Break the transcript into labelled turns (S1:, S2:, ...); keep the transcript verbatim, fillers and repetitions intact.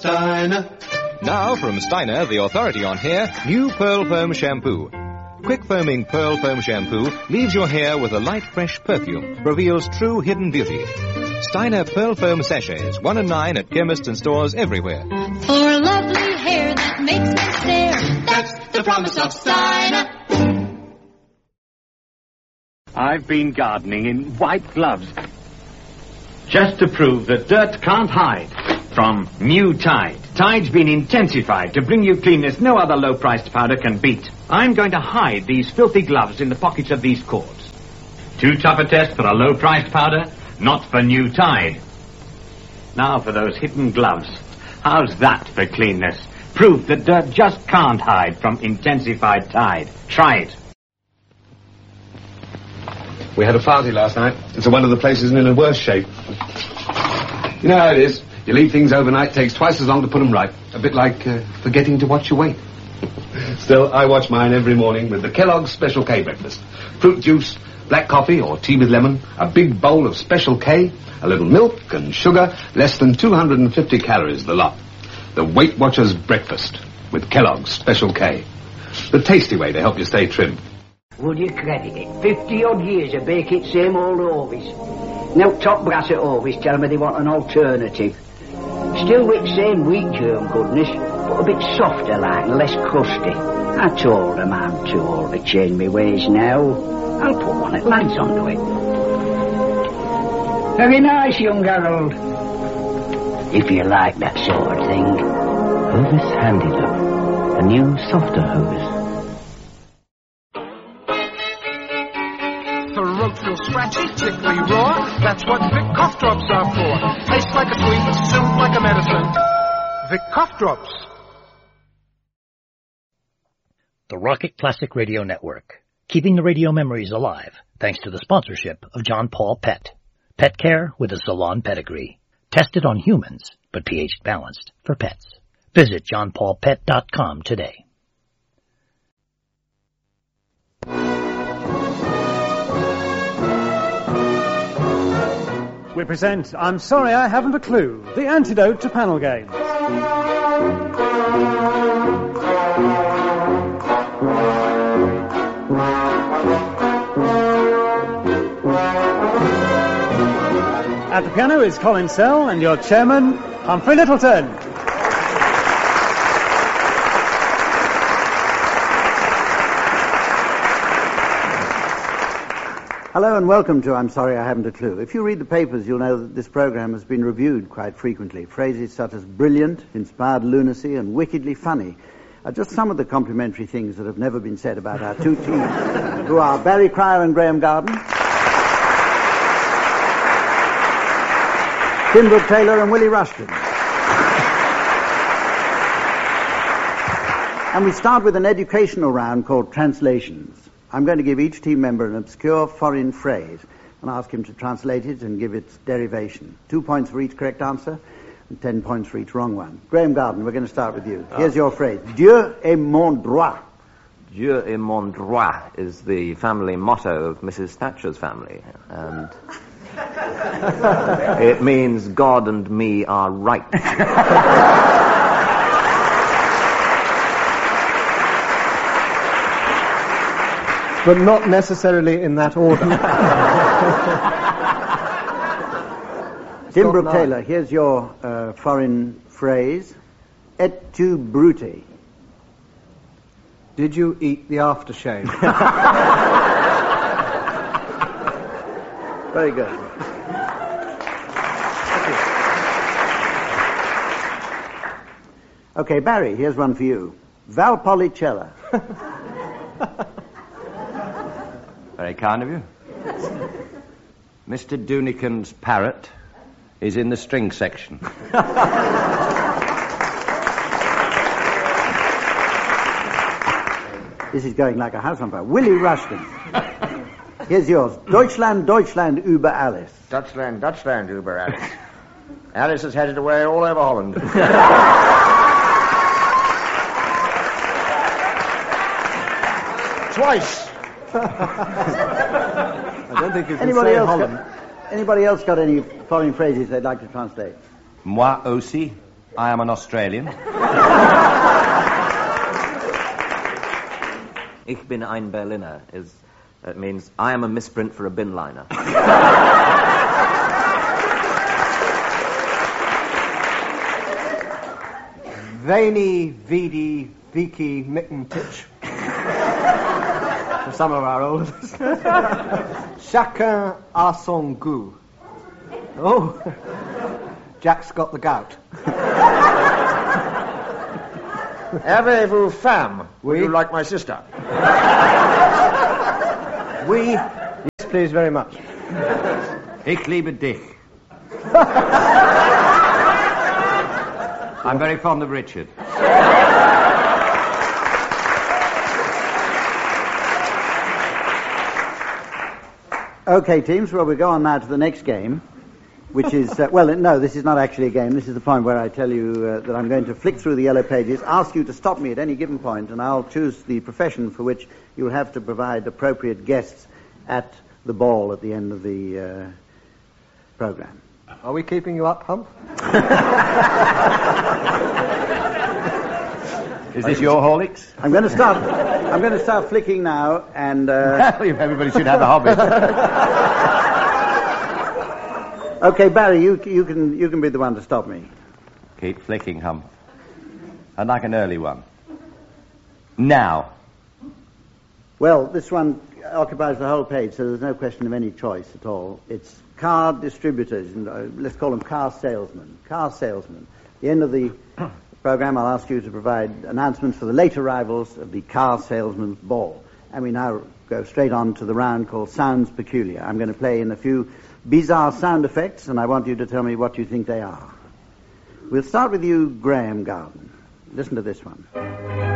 S1: Steiner.
S2: Now from Steiner, the authority on hair, new Pearl Foam Shampoo. Quick foaming Pearl Foam Shampoo leaves your hair with a light, fresh perfume, reveals true hidden beauty. Steiner Pearl Foam Sachets, one and nine at chemists and stores everywhere.
S3: For a lovely hair that makes me stare, that's the promise of Steiner.
S4: I've been gardening in white gloves, just to prove that dirt can't hide from new Tide. Tide's been intensified to bring you cleanness no other low-priced powder can beat. I'm going to hide these filthy gloves in the pockets of these cords. Too tough a test for a low-priced powder? Not for new Tide. Now for those hidden gloves. How's that for cleanness? Proof that dirt just can't hide from intensified Tide. Try it.
S5: We had a party last night. It's one of the places in a worse shape. You know how it is. You leave things overnight, takes twice as long to put them right. A bit like uh, forgetting to watch your weight. Still, I watch mine every morning with the Kellogg's Special K breakfast. Fruit juice, black coffee or tea with lemon, a big bowl of Special K, a little milk and sugar, less than two hundred fifty calories the lot. The Weight Watchers breakfast with Kellogg's Special K. The tasty way to help you stay trim.
S6: Would you credit it? Fifty-odd years of bake it same old always. Now top brass at always tell me they want an alternative. Still with same wheat germ goodness, but a bit softer like and less crusty. I told them I'm too old to change my ways now. I'll put one at lads onto it. Very nice, young Harold. If you like that sort of thing.
S7: Hovis Handy Look. A new, softer hose.
S8: Throat feel scratchy, tickly raw. That's what Vic cough drops are for. Tastes like a sweet, soothes like a medicine. Vic cough drops.
S9: The Rocket Classic Radio Network, keeping the radio memories alive thanks to the sponsorship of John Paul Pet. Pet care with a salon pedigree. Tested on humans, but pH balanced for pets. Visit john paul pet dot com today.
S10: We present I'm Sorry I Haven't a Clue, the antidote to panel games. At the piano is Colin Sell and your chairman, Humphrey Littleton.
S11: Hello and welcome to I'm Sorry I Haven't a Clue. If you read the papers, you'll know that this program has been reviewed quite frequently. Phrases such as brilliant, inspired lunacy, and wickedly funny are just some of the complimentary things that have never been said about our two teams, who are Barry Cryer and Graham Garden, Tim Brooke Taylor and Willie Rushton. And we start with an educational round called Translations. I'm going to give each team member an obscure foreign phrase and ask him to translate it and give its derivation. Two points for each correct answer and ten points for each wrong one. Graham Garden, we're going to start with you. Here's your phrase. Dieu est mon droit.
S12: Dieu est mon droit is the family motto of Missus Thatcher's family. And it means God and me are right.
S10: But not necessarily in that order.
S11: Tim Brooke Taylor, here's your uh, foreign phrase. Et tu brute.
S10: Did you eat the aftershave?
S11: Very good. Okay, Barry, here's one for you. Valpolicella.
S12: Very kind of you. Mister Dunican's parrot is in the string section.
S11: This is going like a house on fire. Willie Rushton. Here's yours. Deutschland, Deutschland, über alles.
S13: Deutschland, Deutschland, über alles. Alice is headed away all over Holland. Twice.
S10: I don't think you can
S11: anybody
S10: say
S11: else
S10: Holland.
S11: Got, anybody else got any foreign phrases they'd like to translate?
S12: Moi aussi.
S1: I am an Australian.
S12: Ich bin ein Berliner is it means I am a misprint for a bin liner.
S14: Veni, Vidi, Vicky, Mittentich. For some of our old listeners. Chacun a son goût. Oh, Jack's got the gout.
S13: Avez-vous femme? Would
S14: Oui.
S13: you like my sister?
S14: We, yes, please, very much.
S1: Ich liebe dich. I'm very fond of Richard.
S11: Okay, teams, well, we go on now to the next game, which is, uh, well, no, this is not actually a game. This is the point where I tell you uh, that I'm going to flick through the yellow pages, ask you to stop me at any given point, and I'll choose the profession for which you'll have to provide appropriate guests at the ball at the end of the uh, program.
S14: Are we keeping you up, Hump?
S1: Is this your Horlicks?
S11: I'm going to start. I'm going to start flicking now, and uh,
S1: Well, everybody should have a hobby.
S11: okay, Barry, you you can you can be the one to stop me.
S1: Keep flicking, Hump. I'd like an early one. Now.
S11: Well, this one occupies the whole page, so there's no question of any choice at all. It's car distributors, and uh, let's call them car salesmen. Car salesmen. At the end of the program, I'll ask you to provide announcements for the late arrivals of the car salesman's ball. And we now go straight on to the round called Sounds Peculiar. I'm going to play in a few bizarre sound effects, and I want you to tell me what you think they are. We'll start with you, Graham Garden. Listen to this one.